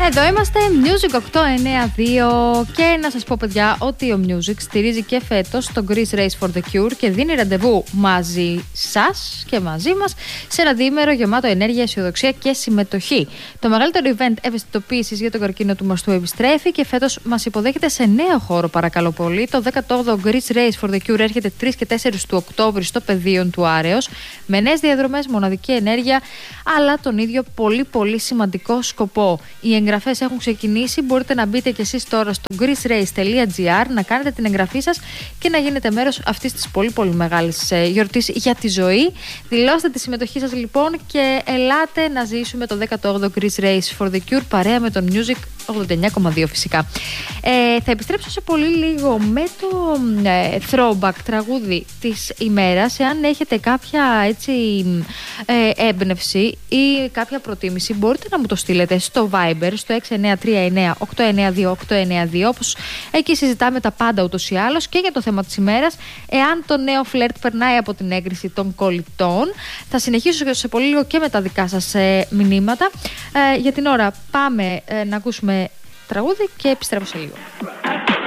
Εδώ είμαστε, Music 892 και να σας πω παιδιά ότι ο Music στηρίζει και φέτος το Greece Race for the Cure και δίνει ραντεβού μαζί σας και μαζί μας σε ένα διήμερο γεμάτο ενέργεια, αισιοδοξία και συμμετοχή. Το μεγαλύτερο event ευαισθητοποίησης για τον καρκίνο του μαστού επιστρέφει και φέτος μας υποδέχεται σε νέο χώρο, παρακαλώ πολύ. Το 18ο Greece Race for the Cure έρχεται 3 και 4 του Οκτώβρη στο Πεδίον του Άρεως με νέες διαδρομές, μοναδική ενέργεια αλλά τον ίδιο πολύ σημαντικό σκοπό. Οι εγγραφές έχουν ξεκινήσει. Μπορείτε να μπείτε κι εσείς τώρα στο greecerace.gr, να κάνετε την εγγραφή σας και να γίνετε μέρος αυτής της πολύ μεγάλης γιορτής για τη ζωή. Δηλώστε τη συμμετοχή σας λοιπόν και ελάτε να ζήσουμε το 18ο Greece Race for the Cure παρέα με τον Music 89,2 φυσικά. Θα επιστρέψω σε πολύ λίγο με το throwback τραγούδι της ημέρας. Εάν έχετε κάποια έτσι έμπνευση ή κάποια προτίμηση, μπορείτε να μου το στείλετε στο Viber, στο 6939-892-892, όπως εκεί συζητάμε τα πάντα ούτως ή άλλως και για το θέμα της ημέρας. Εάν το νέο φλερτ περνάει από την έγκριση των κολλητών, θα συνεχίσω σε πολύ λίγο και με τα δικά σας μηνύματα. Για την ώρα πάμε να ακούσουμε τραγούδι και επιστρέφω σε λίγο.